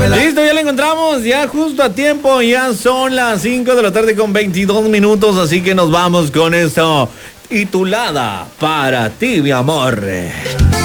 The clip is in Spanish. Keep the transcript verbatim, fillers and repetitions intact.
Listo, ya la encontramos, ya justo a tiempo, ya son las cinco de la tarde con veintidós minutos, así que nos vamos con esto, titulada Para ti, mi amor.